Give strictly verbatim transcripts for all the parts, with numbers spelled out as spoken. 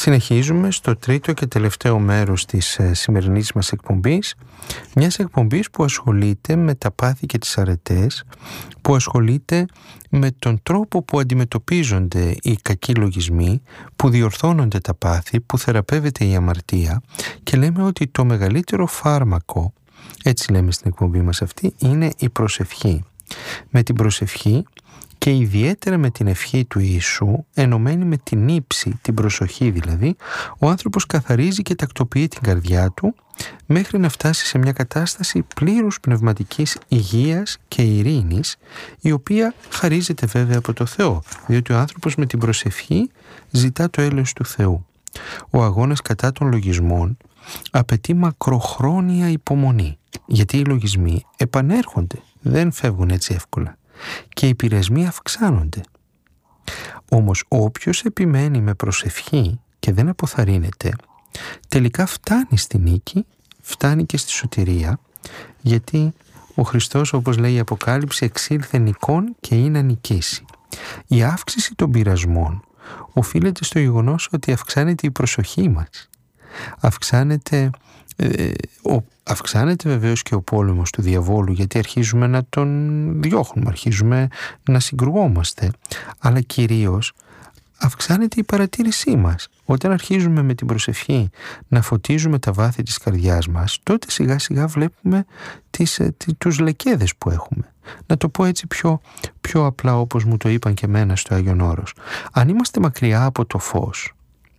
Συνεχίζουμε στο τρίτο και τελευταίο μέρος της ε, σημερινής μας εκπομπής, μιας εκπομπής που ασχολείται με τα πάθη και τις αρετές, που ασχολείται με τον τρόπο που αντιμετωπίζονται οι κακοί λογισμοί, που διορθώνονται τα πάθη, που θεραπεύεται η αμαρτία, και λέμε ότι το μεγαλύτερο φάρμακο, έτσι λέμε στην εκπομπή μας αυτή, είναι η προσευχή. Με την προσευχή, και ιδιαίτερα με την ευχή του Ιησού, ενωμένη με την ύψη, την προσοχή δηλαδή, ο άνθρωπος καθαρίζει και τακτοποιεί την καρδιά του μέχρι να φτάσει σε μια κατάσταση πλήρους πνευματικής υγείας και ειρήνης, η οποία χαρίζεται βέβαια από το Θεό, διότι ο άνθρωπος με την προσευχή ζητά το έλεος του Θεού. Ο αγώνας κατά των λογισμών απαιτεί μακροχρόνια υπομονή, γιατί οι λογισμοί επανέρχονται, δεν φεύγουν έτσι εύκολα, και οι πειρασμοί αυξάνονται. Όμως όποιος επιμένει με προσευχή και δεν αποθαρρύνεται, τελικά φτάνει στη νίκη, φτάνει και στη σωτηρία, γιατί ο Χριστός, όπως λέει η Αποκάλυψη, εξήλθε νικών και είναι να νικήσει. Η αύξηση των πειρασμών οφείλεται στο γεγονός ότι αυξάνεται η προσοχή μας. Αυξάνεται, ε, ο, αυξάνεται βεβαίως και ο πόλεμος του διαβόλου, γιατί αρχίζουμε να τον διώχνουμε, αρχίζουμε να συγκρουόμαστε, αλλά κυρίως αυξάνεται η παρατήρησή μας. Όταν αρχίζουμε με την προσευχή να φωτίζουμε τα βάθη της καρδιάς μας, τότε σιγά σιγά βλέπουμε τις, τις, τους λεκέδες που έχουμε. Να το πω έτσι πιο, πιο απλά, όπως μου το είπαν και εμένα στο Άγιον Όρος. Αν είμαστε μακριά από το φως,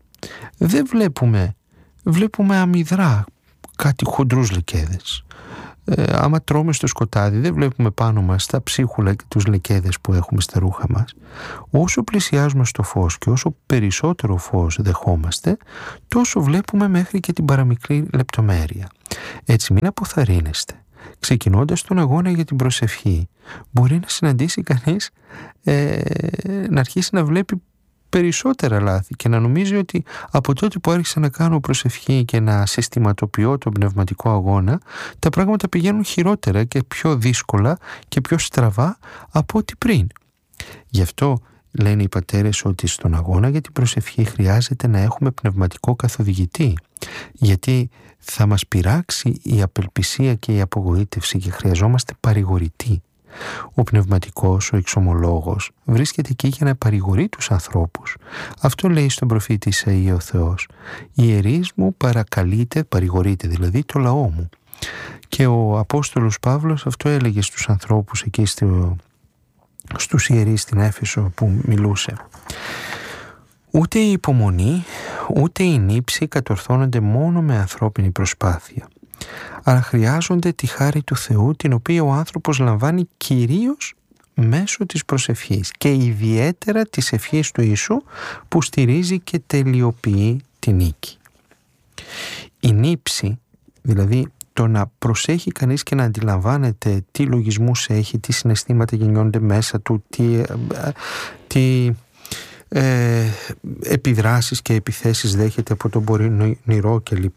δεν βλέπουμε, βλέπουμε αμυδρά κάτι χοντρούς λεκέδες. Ε, άμα τρώμε στο σκοτάδι, δεν βλέπουμε πάνω μας τα ψίχουλα και τους λεκέδες που έχουμε στα ρούχα μας. Όσο πλησιάζουμε στο φως και όσο περισσότερο φως δεχόμαστε, τόσο βλέπουμε μέχρι και την παραμικρή λεπτομέρεια. Έτσι μην αποθαρρύνεστε. Ξεκινώντας τον αγώνα για την προσευχή, μπορεί να συναντήσει κανείς, ε, να αρχίσει να βλέπει περισσότερα λάθη και να νομίζει ότι από τότε που άρχισα να κάνω προσευχή και να συστηματοποιώ τον πνευματικό αγώνα, τα πράγματα πηγαίνουν χειρότερα και πιο δύσκολα και πιο στραβά από ό,τι πριν. Γι' αυτό λένε οι πατέρες ότι στον αγώνα για την προσευχή χρειάζεται να έχουμε πνευματικό καθοδηγητή, γιατί θα μας πειράξει η απελπισία και η απογοήτευση και χρειαζόμαστε παρηγορητή. Ο πνευματικός, ο εξομολόγος, βρίσκεται εκεί για να παρηγορεί τους ανθρώπους. Αυτό λέει στον προφήτη Ισαΐα ο Θεός. «Οι ιερείς μου παρακαλείτε, παρηγορείτε δηλαδή το λαό μου». Και ο Απόστολος Παύλος αυτό έλεγε στους ανθρώπους εκεί στο, στους ιερείς στην Έφεσο που μιλούσε. Ούτε η υπομονή, ούτε η νύψη κατορθώνονται μόνο με ανθρώπινη προσπάθεια, αλλά χρειάζονται τη χάρη του Θεού, την οποία ο άνθρωπος λαμβάνει κυρίως μέσω της προσευχής και ιδιαίτερα της ευχής του Ιησού, που στηρίζει και τελειοποιεί τη νίκη. Η νύψη, δηλαδή το να προσέχει κανείς και να αντιλαμβάνεται τι λογισμούς έχει, τι συναισθήματα γεννιόνται μέσα του, τι, τι ε, επιδράσεις και επιθέσεις δέχεται από τον πονηρό κλπ.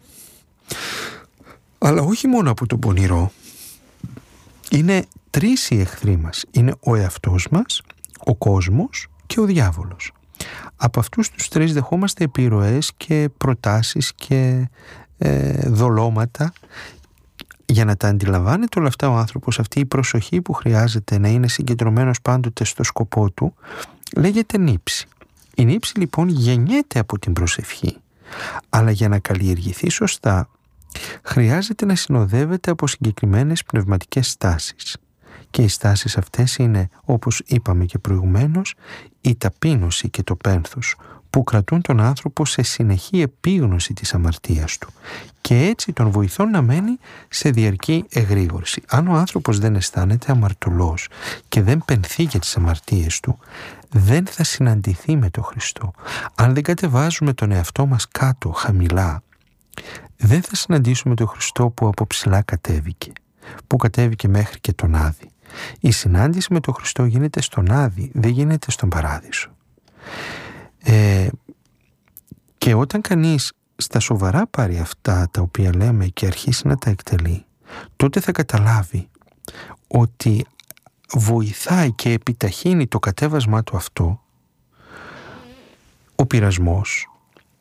Αλλά όχι μόνο από τον πονηρό. Είναι τρεις οι εχθροί μας. Είναι ο εαυτός μας, ο κόσμος και ο διάβολος. Από αυτούς τους τρεις δεχόμαστε επιρροές και προτάσεις και ε, δολώματα. Για να τα αντιλαμβάνεται όλα αυτά ο άνθρωπος, αυτή η προσοχή που χρειάζεται να είναι συγκεντρωμένος πάντοτε στο σκοπό του, λέγεται νύψη. Η νύψη λοιπόν γεννιέται από την προσευχή, αλλά για να καλλιεργηθεί σωστά χρειάζεται να συνοδεύεται από συγκεκριμένες πνευματικές στάσεις. Και οι στάσεις αυτές είναι, όπως είπαμε και προηγουμένως, η ταπείνωση και το πένθος, που κρατούν τον άνθρωπο σε συνεχή επίγνωση της αμαρτίας του και έτσι τον βοηθούν να μένει σε διαρκή εγρήγορση. Αν ο άνθρωπος δεν αισθάνεται αμαρτωλός και δεν πενθεί για τις αμαρτίες του, δεν θα συναντηθεί με τον Χριστό. Αν δεν κατεβάζουμε τον εαυτό μας κάτω, χαμηλά, δεν θα συναντήσουμε τον Χριστό που από ψηλά κατέβηκε, που κατέβηκε μέχρι και τον Άδη. Η συνάντηση με τον Χριστό γίνεται στον Άδη, δεν γίνεται στον Παράδεισο. Ε, και όταν κανείς στα σοβαρά πάρει αυτά τα οποία λέμε και αρχίσει να τα εκτελεί, τότε θα καταλάβει ότι βοηθάει και επιταχύνει το κατέβασμά του αυτό ο πειρασμός,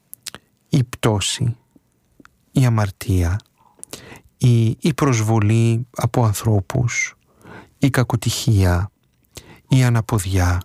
η πτώση, η αμαρτία, η, η προσβολή από ανθρώπους, η κακοτυχία, η αναποδιά.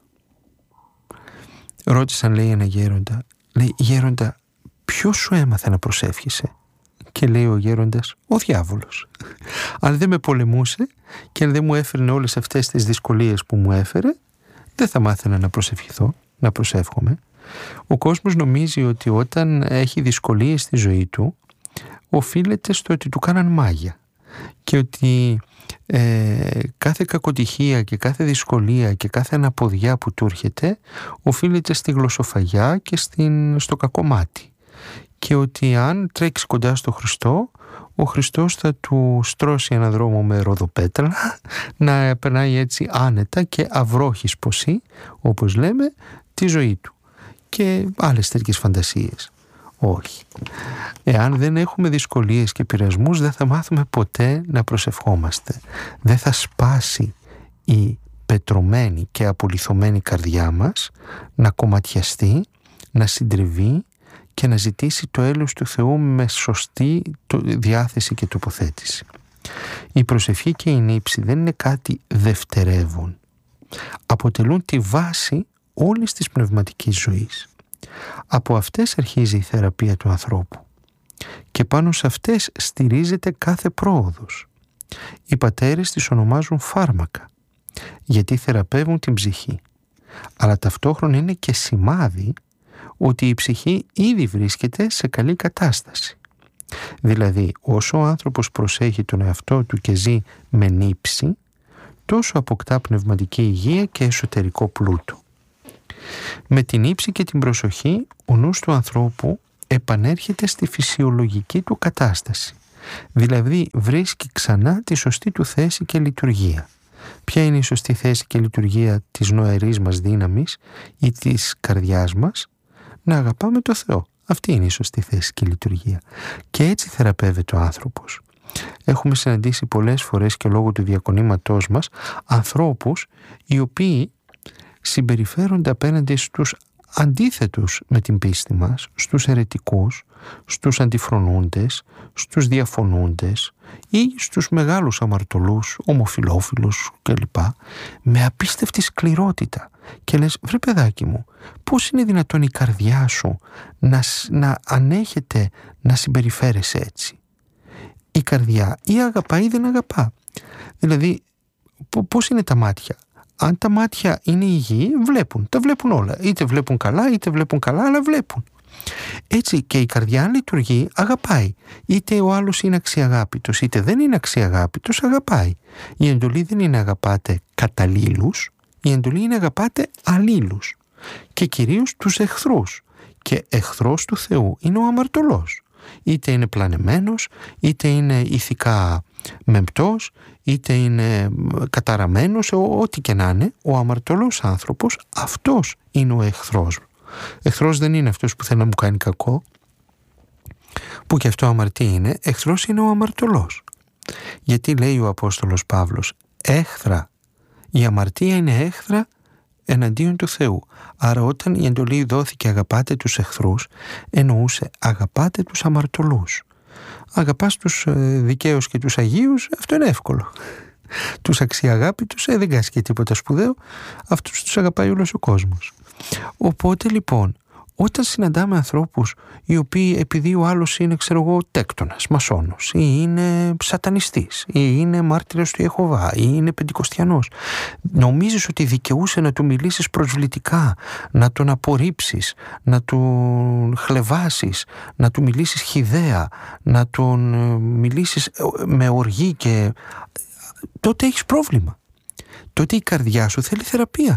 Ρώτησαν, λέει, ένα γέροντα, λέει, γέροντα, ποιος σου έμαθε να προσεύχεσαι? Και λέει ο γέροντας, ο διάβολος. Αν δεν με πολεμούσε και αν δεν μου έφερνε όλες αυτές τις δυσκολίες που μου έφερε, δεν θα μάθαινα να προσευχηθώ, να προσεύχομαι. Ο κόσμος νομίζει ότι όταν έχει δυσκολίες στη ζωή του, οφείλεται στο ότι του κάναν μάγια και ότι ε, κάθε κακοτυχία και κάθε δυσκολία και κάθε αναποδιά που του έρχεται οφείλεται στη γλωσσοφαγιά και στην, στο κακό μάτι, και ότι αν τρέξει κοντά στο Χριστό, ο Χριστός θα του στρώσει ένα δρόμο με ροδοπέτρα να περνάει έτσι άνετα και αυρόχης ποσή, όπως λέμε, τη ζωή του, και άλλες τέτοιες φαντασίες. Όχι. Εάν δεν έχουμε δυσκολίες και πειρασμούς, δεν θα μάθουμε ποτέ να προσευχόμαστε. Δεν θα σπάσει η πετρωμένη και απολιθωμένη καρδιά μας να κομματιαστεί, να συντριβεί και να ζητήσει το έλεος του Θεού με σωστή διάθεση και τοποθέτηση. Η προσευχή και η νύψη δεν είναι κάτι δευτερεύον. Αποτελούν τη βάση όλης της πνευματικής ζωής. Από αυτές αρχίζει η θεραπεία του ανθρώπου και πάνω σε αυτές στηρίζεται κάθε πρόοδος. Οι πατέρες τις ονομάζουν φάρμακα, γιατί θεραπεύουν την ψυχή, αλλά ταυτόχρονα είναι και σημάδι ότι η ψυχή ήδη βρίσκεται σε καλή κατάσταση. Δηλαδή, όσο ο άνθρωπος προσέχει τον εαυτό του και ζει με νύψη, τόσο αποκτά πνευματική υγεία και εσωτερικό πλούτο. Με την ύψη και την προσοχή, ο νους του ανθρώπου επανέρχεται στη φυσιολογική του κατάσταση. Δηλαδή, βρίσκει ξανά τη σωστή του θέση και λειτουργία. Ποια είναι η σωστή θέση και λειτουργία της νοερής μας δύναμης ή της καρδιάς μας? Να αγαπάμε το Θεό. Αυτή είναι η σωστή θέση και λειτουργία. Και έτσι θεραπεύεται ο άνθρωπος. Έχουμε συναντήσει πολλές φορές και λόγω του διακονήματός μας ανθρώπους οι οποίοι συμπεριφέρονται απέναντι στους αντίθετους με την πίστη μας, στους αιρετικούς, στους αντιφρονούντες, στους διαφωνούντες ή στους μεγάλους αμαρτωλούς, ομοφυλόφιλους κλπ. Με απίστευτη σκληρότητα. Και λες, βρε παιδάκι μου, πώς είναι δυνατόν η καρδιά σου να, να ανέχεται να συμπεριφέρεσαι έτσι? Η καρδιά ή αγαπά ή δεν αγαπά. Δηλαδή, πώς είναι τα μάτια? Αν τα μάτια είναι υγιή, βλέπουν. Τα βλέπουν όλα. Είτε βλέπουν καλά, είτε βλέπουν καλά, αλλά βλέπουν. Έτσι και η καρδιά, αν λειτουργεί, αγαπάει. Είτε ο άλλος είναι αξιαγάπητος, είτε δεν είναι αξιαγάπητος, αγαπάει. Η εντολή δεν είναι αγαπάτε καταλήλους, η εντολή είναι αγαπάτε αλλήλους. Και κυρίως τους εχθρούς. Και εχθρός του Θεού είναι ο αμαρτωλός. Είτε είναι πλανεμένος, είτε είναι ηθικά μεμπτός, είτε είναι καταραμένος, ό,τι και να είναι, ο αμαρτωλός άνθρωπος, αυτός είναι ο εχθρός. Εχθρός δεν είναι αυτός που θέλει να μου κάνει κακό, που και αυτό αμαρτία είναι. Εχθρός είναι ο αμαρτωλός. Γιατί λέει ο Απόστολος Παύλος, έχθρα, η αμαρτία είναι έχθρα εναντίον του Θεού. Άρα όταν η εντολή δόθηκε αγαπάτε τους εχθρούς, εννοούσε αγαπάτε τους αμαρτωλούς. Αγαπάς τους δικαίους και τους αγίους, αυτό είναι εύκολο. Τους αξιαγάπητους, ε, δεν κάνει και τίποτα σπουδαίο, αυτούς τους αγαπάει όλος ο κόσμος. Οπότε λοιπόν, όταν συναντάμε ανθρώπους οι οποίοι, επειδή ο άλλος είναι, ξέρω εγώ, τέκτονας, μασόνος, ή είναι σατανιστής, ή είναι μάρτυρας του Ιεχωβά, ή είναι πεντηκοστιανός, νομίζεις ότι δικαιούσε να του μιλήσεις προσβλητικά, να τον απορρίψεις, να τον χλεβάσεις, να του μιλήσεις χυδαία, να τον μιλήσεις με οργή, και τότε έχεις πρόβλημα. Τότε η καρδιά σου θέλει θεραπεία.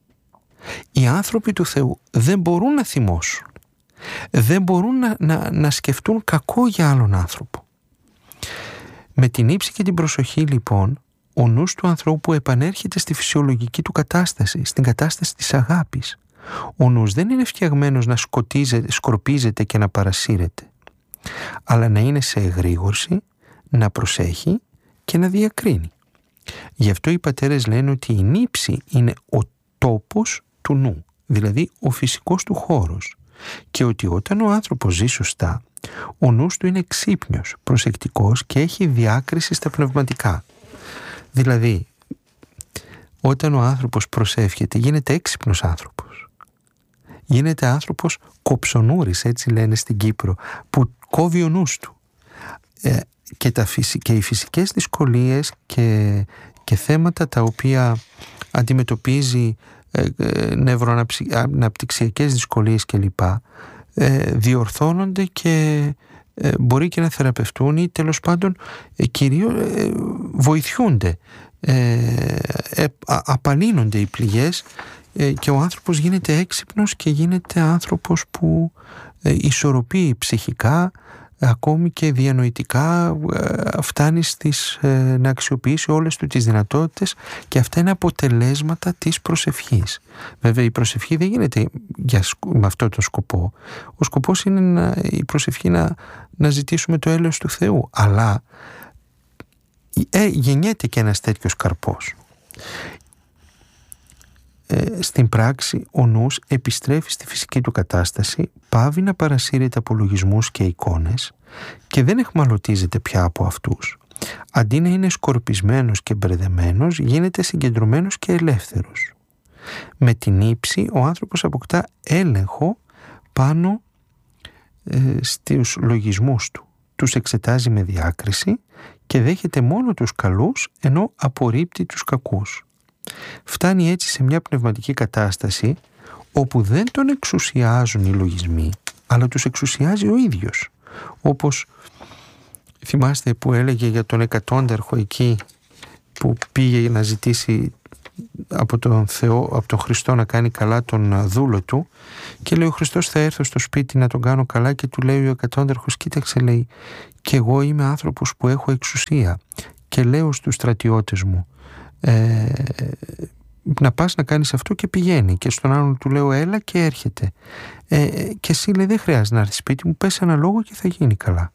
Οι άνθρωποι του Θεού δεν μπορούν να θυμώσουν, δεν μπορούν να, να, να σκεφτούν κακό για άλλον άνθρωπο. Με την ύψη και την προσοχή λοιπόν, ο νους του ανθρώπου επανέρχεται στη φυσιολογική του κατάσταση, στην κατάσταση της αγάπης. Ο νους δεν είναι φτιαγμένος να σκορπίζεται και να παρασύρεται, αλλά να είναι σε εγρήγορση, να προσέχει και να διακρίνει. Γι' αυτό οι πατέρες λένε ότι η νύψη είναι ο τόπος του νου, δηλαδή ο φυσικός του χώρος. και ότι όταν ο άνθρωπος ζει σωστά, ο νους του είναι ξύπνιος, προσεκτικός και έχει διάκριση στα πνευματικά. Δηλαδή, όταν ο άνθρωπος προσεύχεται, γίνεται έξυπνος άνθρωπος. Γίνεται άνθρωπος κοψονούρης, έτσι λένε στην Κύπρο, που κόβει ο νους του. Ε, και, τα, και οι φυσικές δυσκολίες και, και θέματα τα οποία αντιμετωπίζει ε, ε, νευροαναπτυξιακές δυσκολίες κλπ. Ε, διορθώνονται και ε, μπορεί και να θεραπευτούν ή τέλος πάντων ε, κυρίως ε, βοηθιούνται. Ε, ε, απαλύνονται οι πληγές ε, και ο άνθρωπος γίνεται έξυπνος και γίνεται άνθρωπος που ε, ισορροπεί ψυχικά, ακόμη και διανοητικά, ε, φτάνει στις, ε, να αξιοποιήσει όλες του τις δυνατότητες, και αυτά είναι αποτελέσματα της προσευχής. Βέβαια η προσευχή δεν γίνεται για, με αυτό το σκοπό. Ο σκοπός είναι να, η προσευχή να, να ζητήσουμε το έλεος του Θεού, αλλά Ε, γεννιέται και ένας τέτοιος καρπός. Ε, στην πράξη ο νους επιστρέφει στη φυσική του κατάσταση, πάβει να παρασύρεται από λογισμούς και εικόνες και δεν εχμαλωτίζεται πια από αυτούς. Αντί να είναι σκορπισμένος και μπερδεμένος, γίνεται συγκεντρωμένος και ελεύθερος. Με την ύψη ο άνθρωπος αποκτά έλεγχο πάνω ε, στους λογισμούς του. Τους εξετάζει με διάκριση και δέχεται μόνο τους καλούς, ενώ απορρίπτει τους κακούς. Φτάνει έτσι σε μια πνευματική κατάσταση όπου δεν τον εξουσιάζουν οι λογισμοί, αλλά τους εξουσιάζει ο ίδιος. Όπως θυμάστε που έλεγε για τον εκατόνταρχο εκεί που πήγε να ζητήσει από τον Θεό, από τον Χριστό να κάνει καλά τον δούλο του, και λέει ο Χριστός θα έρθω στο σπίτι να τον κάνω καλά, και του λέει ο εκατόνταρχος κοίταξε, λέει, και εγώ είμαι άνθρωπος που έχω εξουσία και λέω στους στρατιώτες μου ε, να πας να κάνεις αυτό, και πηγαίνει, και στον άλλον του λέω έλα, και έρχεται ε, και εσύ, λέει, δεν χρειάζεται να έρθει σπίτι μου, πες ένα λόγο και θα γίνει καλά.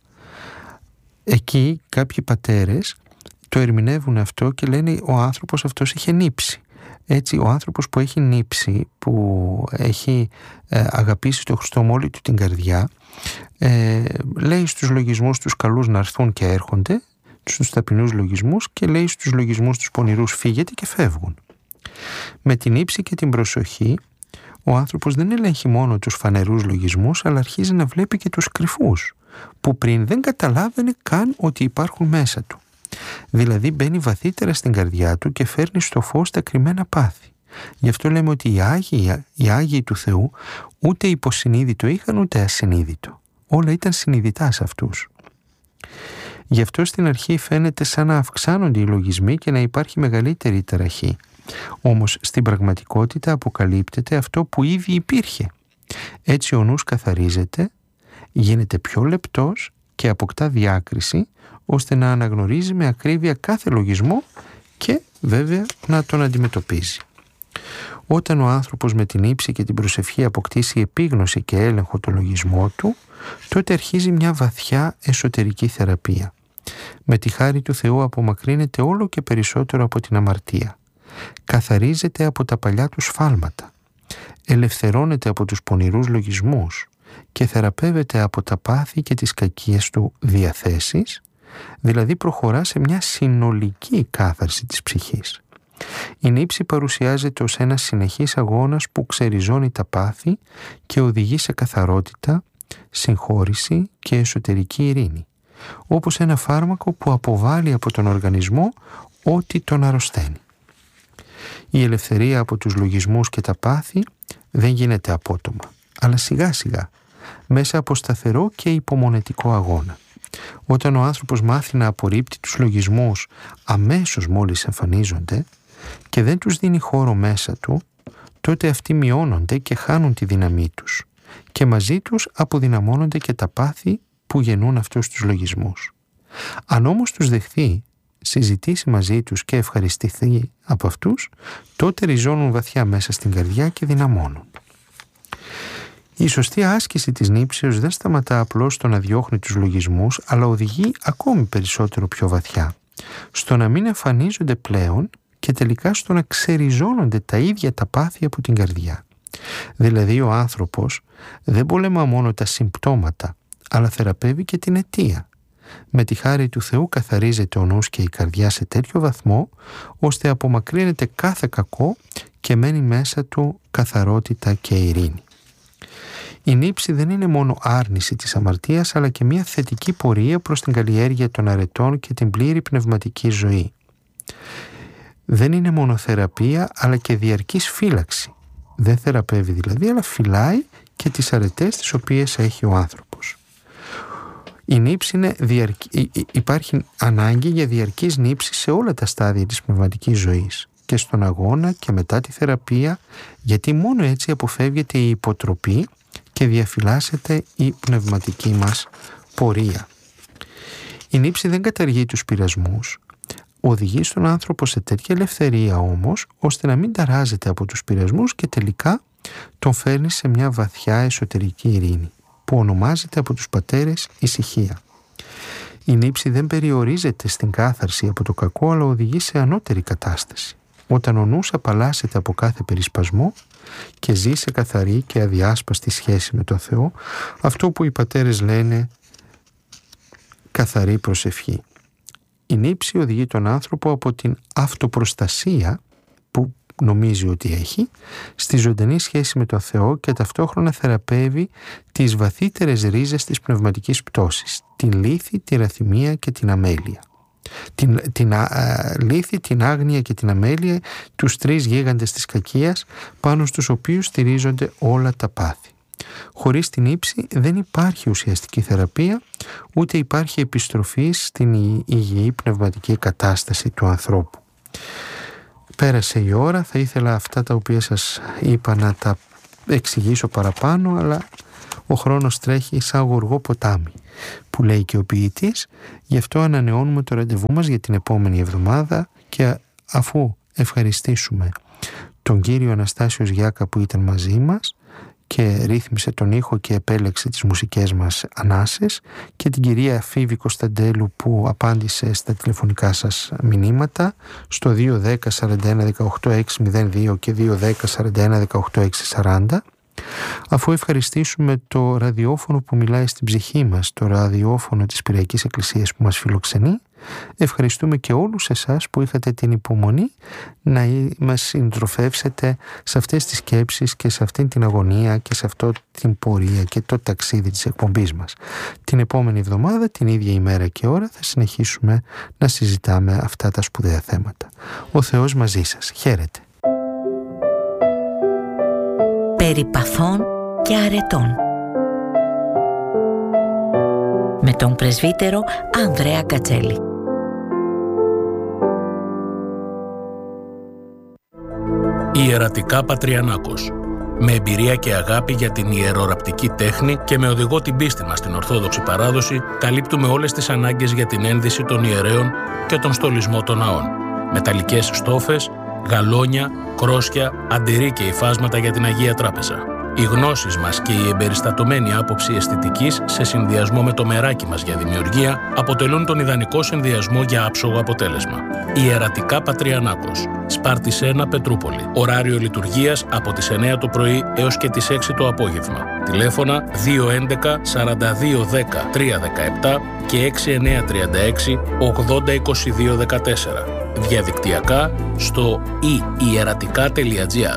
Εκεί κάποιοι πατέρες το ερμηνεύουν αυτό και λένε ο άνθρωπος αυτός είχε νύψει. Έτσι, ο άνθρωπος που έχει νύψει, που έχει ε, αγαπήσει τον Χριστό με όλη του την καρδιά, ε, λέει στους λογισμούς τους καλούς να έρθουν και έρχονται, στους ταπεινούς λογισμούς, και λέει στους λογισμούς τους πονηρούς φύγετε και φεύγουν. Με την ύψη και την προσοχή ο άνθρωπος δεν ελέγχει μόνο τους φανερούς λογισμούς, αλλά αρχίζει να βλέπει και τους κρυφούς, που πριν δεν καταλάβαινε καν ότι υπάρχουν μέσα του. Δηλαδή μπαίνει βαθύτερα στην καρδιά του και φέρνει στο φως τα κρυμμένα πάθη. Γι' αυτό λέμε ότι οι Άγιοι, οι Άγιοι του Θεού ούτε υποσυνείδητο είχαν ούτε ασυνείδητο. Όλα ήταν συνειδητά σε αυτούς. Γι' αυτό στην αρχή φαίνεται σαν να αυξάνονται οι λογισμοί και να υπάρχει μεγαλύτερη ταραχή. Όμως στην πραγματικότητα αποκαλύπτεται αυτό που ήδη υπήρχε. Έτσι ο νους καθαρίζεται, γίνεται πιο λεπτός και αποκτά διάκριση, ώστε να αναγνωρίζει με ακρίβεια κάθε λογισμό και βέβαια να τον αντιμετωπίζει. Όταν ο άνθρωπος με την ύψη και την προσευχή αποκτήσει επίγνωση και έλεγχο το λογισμό του, τότε αρχίζει μια βαθιά εσωτερική θεραπεία. Με τη χάρη του Θεού απομακρύνεται όλο και περισσότερο από την αμαρτία. Καθαρίζεται από τα παλιά του σφάλματα. Ελευθερώνεται από τους πονηρούς λογισμούς και θεραπεύεται από τα πάθη και τις κακίες του διαθέσεις, δηλαδή προχωρά σε μια συνολική κάθαρση της ψυχής. Η νύψη παρουσιάζεται ως ένας συνεχής αγώνας που ξεριζώνει τα πάθη και οδηγεί σε καθαρότητα, συγχώρηση και εσωτερική ειρήνη, όπως ένα φάρμακο που αποβάλλει από τον οργανισμό ό,τι τον αρρωσταίνει. Η ελευθερία από τους λογισμούς και τα πάθη δεν γίνεται απότομα, αλλά σιγά σιγά, μέσα από σταθερό και υπομονετικό αγώνα. Όταν ο άνθρωπος μάθει να απορρίπτει τους λογισμούς αμέσως μόλις εμφανίζονται και δεν τους δίνει χώρο μέσα του, τότε αυτοί μειώνονται και χάνουν τη δύναμή τους και μαζί τους αποδυναμώνονται και τα πάθη που γεννούν αυτούς τους λογισμούς. Αν όμως τους δεχθεί, συζητήσει μαζί τους και ευχαριστηθεί από αυτούς, τότε ριζώνουν βαθιά μέσα στην καρδιά και δυναμώνουν. Η σωστή άσκηση της νύψεως δεν σταματά απλώς στο να διώχνει τους λογισμούς, αλλά οδηγεί ακόμη περισσότερο πιο βαθιά, στο να μην εμφανίζονται πλέον και τελικά στο να ξεριζώνονται τα ίδια τα πάθη από την καρδιά. Δηλαδή ο άνθρωπος δεν πολεμά μόνο τα συμπτώματα, αλλά θεραπεύει και την αιτία. Με τη χάρη του Θεού καθαρίζεται ο νους και η καρδιά σε τέτοιο βαθμό, ώστε απομακρύνεται κάθε κακό και μένει μέσα του καθαρότητα και ειρήνη. Η νήψη δεν είναι μόνο άρνηση της αμαρτίας, αλλά και μια θετική πορεία προς την καλλιέργεια των αρετών και την πλήρη πνευματική ζωή. Δεν είναι μόνο θεραπεία, αλλά και διαρκής φύλαξη. Δεν θεραπεύει δηλαδή, αλλά φυλάει και τις αρετές τις οποίες έχει ο άνθρωπος. Η νήψη είναι διαρκή, υπάρχει ανάγκη για διαρκής νήψη σε όλα τα στάδια της πνευματικής ζωής, και στον αγώνα και μετά τη θεραπεία, γιατί μόνο έτσι αποφεύγεται η υποτροπή και διαφυλάσσεται η πνευματική μας πορεία. Η νήψη δεν καταργεί τους πειρασμούς, οδηγεί στον άνθρωπο σε τέτοια ελευθερία όμως, ώστε να μην ταράζεται από τους πειρασμούς και τελικά τον φέρνει σε μια βαθιά εσωτερική ειρήνη, που ονομάζεται από τους πατέρες ησυχία. Η νήψη δεν περιορίζεται στην κάθαρση από το κακό, αλλά οδηγεί σε ανώτερη κατάσταση. Όταν ο νους απαλλάσσεται από κάθε περισπασμό και ζει σε καθαρή και αδιάσπαστη σχέση με τον Θεό, αυτό που οι πατέρες λένε καθαρή προσευχή. Η νήψη οδηγεί τον άνθρωπο από την αυτοπροστασία που νομίζει ότι έχει στη ζωντανή σχέση με τον Θεό και ταυτόχρονα θεραπεύει τις βαθύτερες ρίζες της πνευματικής πτώσης, την λύθη, τη ραθυμία και την αμέλεια. Την, την α, λύθη, την άγνοια και την αμέλεια, τους τρεις γίγαντες της κακίας πάνω στους οποίους στηρίζονται όλα τα πάθη. Χωρίς την νήψη δεν υπάρχει ουσιαστική θεραπεία, ούτε υπάρχει επιστροφή στην υγιή πνευματική κατάσταση του ανθρώπου. Πέρασε η ώρα, θα ήθελα αυτά τα οποία σας είπα να τα εξηγήσω παραπάνω, αλλά ο χρόνος τρέχει σαν γοργό ποτάμι, που λέει και ο ποιητής. Γι' αυτό ανανεώνουμε το ραντεβού μας για την επόμενη εβδομάδα, και αφού ευχαριστήσουμε τον κύριο Αναστάσιος Γιάκα που ήταν μαζί μας και ρύθμισε τον ήχο και επέλεξε τις μουσικές μας ανάσες, και την κυρία Φίβη Κωνσταντέλου που απάντησε στα τηλεφωνικά σας μηνύματα στο δύο δέκα σαράντα ένα δεκαοκτώ έξι μηδέν δύο και δύο δέκα σαράντα ένα δεκαοκτώ έξι σαράντα, αφού ευχαριστήσουμε το ραδιόφωνο που μιλάει στην ψυχή μας, το ραδιόφωνο της Πυριακής Εκκλησίας που μας φιλοξενεί, ευχαριστούμε και όλους εσάς που είχατε την υπομονή να μας συντροφεύσετε σε αυτές τις σκέψεις και σε αυτήν την αγωνία και σε αυτό την πορεία και το ταξίδι της εκπομπής μας. Την επόμενη εβδομάδα, την ίδια ημέρα και ώρα, θα συνεχίσουμε να συζητάμε αυτά τα σπουδαία θέματα. Ο Θεός μαζί σας. Χαίρετε. Περί παθών και αρετών, με τον πρεσβύτερο Ανδρέα Κατσέλη. Ιερατικά Πατριανάκος. Με εμπειρία και αγάπη για την ιεροραπτική τέχνη και με οδηγό την πίστη μας στην Ορθόδοξη παράδοση, καλύπτουμε όλες τις ανάγκες για την ένδυση των ιερέων και τον στολισμό των ναών. Μεταλλικές στόφες, γαλόνια, κρόσια, αντιρρή και υφάσματα για την Αγία Τράπεζα. Οι γνώσεις μας και η εμπεριστατωμένη άποψη αισθητικής σε συνδυασμό με το μεράκι μας για δημιουργία αποτελούν τον ιδανικό συνδυασμό για άψογο αποτέλεσμα. Ιερατικά Πατριανάκος. Σπάρτης ένα, Πετρούπολη. Ωράριο λειτουργίας από τις εννιά το πρωί έως και τις έξι το απόγευμα. Τηλέφωνα δύο έντεκα σαράντα δύο δέκα τρία δεκαεπτά και έξι εννιά τρία έξι ογδόντα είκοσι δύο δεκατέσσερα. Διαδικτυακά στο i ιερατικά τελεία gr.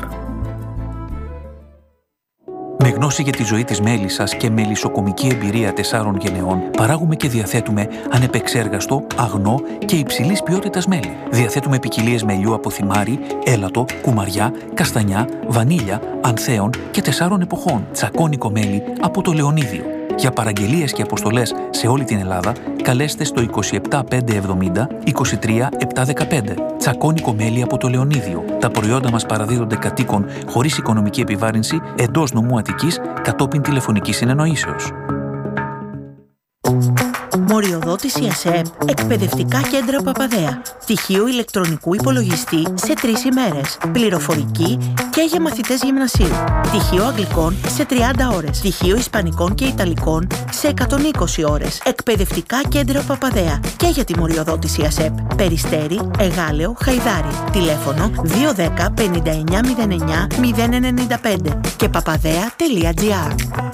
Με γνώση για τη ζωή της μέλισσας και μελισσοκομική εμπειρία τεσσάρων γενεών, παράγουμε και διαθέτουμε ανεπεξέργαστο, αγνό και υψηλής ποιότητας μέλι. Διαθέτουμε ποικιλίες μελιού από θυμάρι, έλατο, κουμαριά, καστανιά, βανίλια, ανθέων και τεσσάρων εποχών. Τσακώνικο μέλι από το Λεωνίδιο. Για παραγγελίες και αποστολές σε όλη την Ελλάδα, καλέστε στο είκοσι επτά πεντακόσια εβδομήντα είκοσι τρία επτακόσια δεκαπέντε. Τσακώνικο μέλι από το Λεωνίδιο. Τα προϊόντα μας παραδίδονται κατοίκων χωρίς οικονομική επιβάρυνση εντός νομού Αττικής κατόπιν τηλεφωνικής συνεννοήσεως. Μοριοδότηση ΕΣΕΠ, εκπαιδευτικά κέντρα Παπαδέα. Πτυχίο ηλεκτρονικού υπολογιστή σε τρεις ημέρες. Πληροφορική και για μαθητές γυμνασίου. Πτυχίο αγγλικών σε τριάντα ώρες. Πτυχίο ισπανικών και ιταλικών σε εκατόν είκοσι ώρες. Εκπαιδευτικά κέντρα Παπαδέα και για τη μοριοδότηση ΕΣΕΠ. Περιστέρι, Εγάλεο, Χαϊδάρι. Τηλέφωνο δύο ένα μηδέν πέντε εννιά μηδέν εννιά μηδέν εννιά πέντε και παπαδέα τελεία τζι άρ.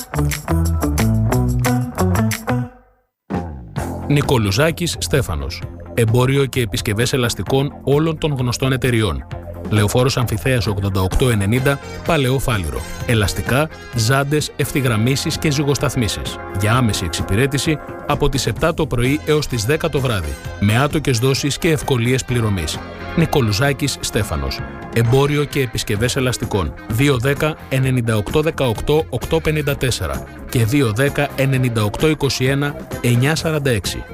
Νικολουζάκης Στέφανος. Εμπόριο και επισκευές ελαστικών όλων των γνωστών εταιριών. Λεωφόρος Αμφιθέας ογδόντα οκτώ ενενήντα, Παλαιό Φάληρο. Ελαστικά, ζάντες, ευθυγραμμίσεις και ζυγοσταθμίσεις. Για άμεση εξυπηρέτηση από τις επτά το πρωί έως τις δέκα το βράδυ. Με άτοκες δόσεις και ευκολίες πληρωμής. Νικολουζάκης Στέφανος. Εμπόριο και επισκευές ελαστικών. δύο ένα μηδέν εννιά οκτώ δεκαοκτώ οκτακόσια πενήντα τέσσερα και δύο ένα μηδέν εννιά οκτώ είκοσι ένα εννιά σαράντα έξι.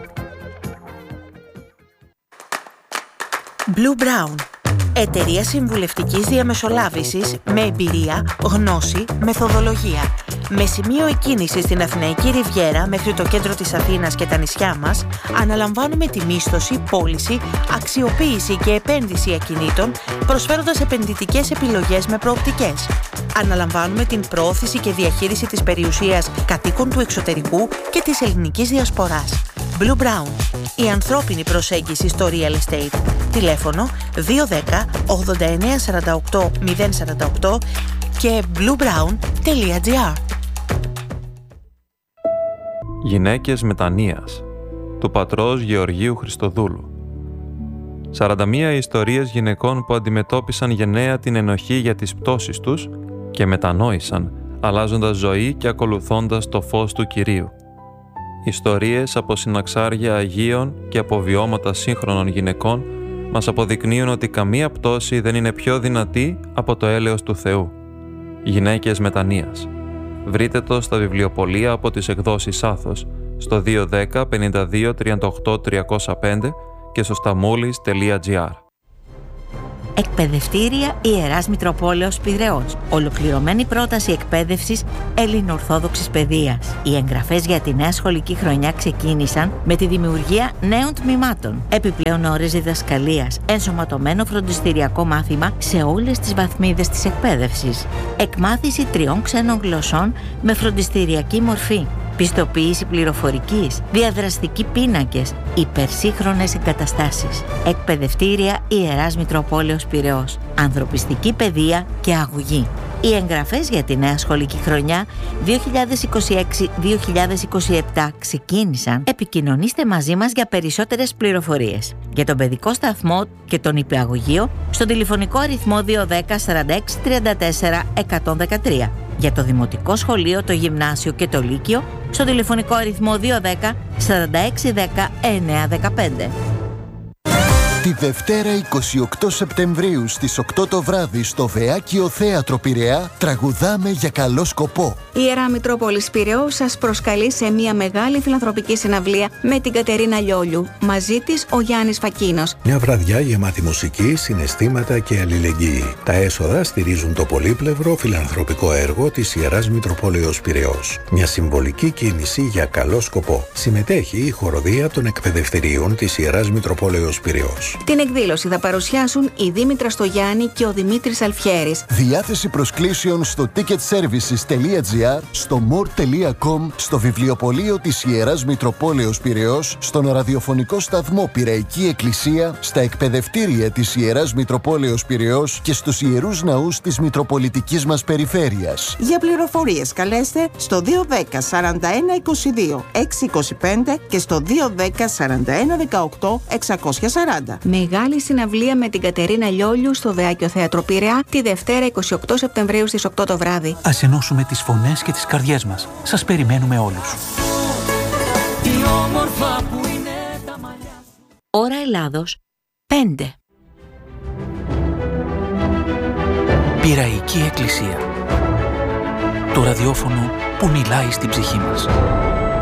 Blue Brown. Εταιρεία συμβουλευτικής διαμεσολάβησης με εμπειρία, γνώση, μεθοδολογία. Με σημείο εκκίνηση στην Αθηναϊκή Ριβιέρα μέχρι το κέντρο της Αθήνας και τα νησιά μας, αναλαμβάνουμε τη μίσθωση, πώληση, αξιοποίηση και επένδυση ακινήτων, προσφέροντας επενδυτικές επιλογές με προοπτικές. Αναλαμβάνουμε την προώθηση και διαχείριση της περιουσίας κατοίκων του εξωτερικού και της ελληνικής διασποράς. Blue Brown. Η ανθρώπινη προσέγγιση στο real estate. Τηλέφωνο δύο ένα μηδέν ογδόντα εννιά σαράντα οκτώ μηδέν σαράντα οκτώ και bluebrown τελεία τζι άρ. Γυναίκες Μετανοίας του πατρός Γεωργίου Χριστοδούλου. σαράντα μία ιστορίες γυναικών που αντιμετώπισαν γενναία την ενοχή για τις πτώσεις τους και μετανόησαν, αλλάζοντας ζωή και ακολουθώντας το φως του Κυρίου. Ιστορίες από συναξάρια Αγίων και από βιώματα σύγχρονων γυναικών μας αποδεικνύουν ότι καμία πτώση δεν είναι πιο δυνατή από το έλεος του Θεού. Γυναίκες Μετανοίας. Βρείτε το στα βιβλιοπωλεία από τις εκδόσεις Άθος στο δύο ένα μηδέν πενήντα δύο τριάντα οκτώ τριακόσια πέντε και στο σταμούλης τελεία τζι άρ. Εκπαιδευτήρια Ιεράς Μητροπόλεως Πειραιώς. Ολοκληρωμένη πρόταση εκπαίδευσης ελληνοορθόδοξης παιδείας. Οι εγγραφές για τη νέα σχολική χρονιά ξεκίνησαν με τη δημιουργία νέων τμήματων. Επιπλέον ώρες διδασκαλίας, ενσωματωμένο φροντιστηριακό μάθημα σε όλες τις βαθμίδες της εκπαίδευσης. Εκμάθηση τριών ξένων γλωσσών με φροντιστηριακή μορφή. Πιστοποίηση πληροφορικής, διαδραστικοί πίνακες, υπερσύγχρονες εγκαταστάσεις. Εκπαιδευτήρια Ιεράς Μητροπόλεως Πειραιώς. Ανθρωπιστική παιδεία και αγωγή. Οι εγγραφές για τη νέα σχολική χρονιά δύο χιλιάδες είκοσι έξι δύο χιλιάδες είκοσι επτά ξεκίνησαν. Επικοινωνήστε μαζί μας για περισσότερες πληροφορίες. Για τον παιδικό σταθμό και τον υπηαγωγείο στο τηλεφωνικό αριθμό δύο ένα μηδέν σαράντα έξι τριάντα τέσσερα εκατόν δεκατρία. Για το δημοτικό σχολείο, το γυμνάσιο και το λύκειο στο τηλεφωνικό αριθμό δύο ένα μηδέν σαράντα έξι δέκα εννιά δεκαπέντε. Τη Δευτέρα εικοστή ογδόη Σεπτεμβρίου στις οκτώ το βράδυ στο Βεάκιο Θέατρο Πειραιά τραγουδάμε για καλό σκοπό. Η Ιερά Μητρόπολης Πειραιώς σας προσκαλεί σε μια μεγάλη φιλανθρωπική συναυλία με την Κατερίνα Λιόλιου. Μαζί της ο Γιάννης Φακίνος. Μια βραδιά γεμάτη μουσική, συναισθήματα και αλληλεγγύη. Τα έσοδα στηρίζουν το πολύπλευρο φιλανθρωπικό έργο της Ιεράς Μητροπόλεως Πειραιώς. Μια συμβολική κίνηση για καλό σκοπό. Συμμετέχει η χοροδία των εκπαιδευτηρίων της Ιεράς Μητροπόλεως Πειραιώς. Την εκδήλωση θα παρουσιάσουν η Δήμητρα Στογιάννη και ο Δημήτρης Αλφιέρης. Διάθεση προσκλήσεων στο ticket services τελεία τζι άρ, στο more τελεία com, στο βιβλιοπωλείο της Ιεράς Μητροπόλεως Πειραιώς, στον ραδιοφωνικό σταθμό Πειραϊκή Εκκλησία, στα εκπαιδευτήρια της Ιεράς Μητροπόλεως Πειραιώς και στους ιερούς ναούς της Μητροπολιτικής μας περιφέρειας. Για πληροφορίες καλέστε στο δύο ένα μηδέν σαράντα ένα είκοσι δύο έξι είκοσι πέντε και στο δύο ένα μηδέν σαράντα ένα δεκαοκτώ εξακόσια σαράντα. Μεγάλη συναυλία με την Κατερίνα Λιόλιου στο Βεάκιο Θέατρο Πειραιά τη Δευτέρα εικοστή ογδόη Σεπτεμβρίου στις οκτώ το βράδυ. Ας ενώσουμε τις φωνές και τις καρδιές μας. Σας περιμένουμε όλους. Ώρα Ελλάδος πέντε. Πειραϊκή Εκκλησία. Το ραδιόφωνο που μιλάει στην ψυχή μας.